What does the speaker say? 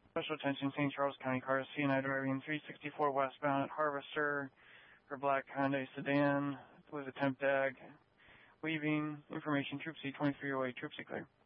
Special attention, St. Charles County car C&I driving 364 westbound at Harvester for black Hyundai sedan with a temp tag. Weaving information, Troop C 2308, Troop C clear.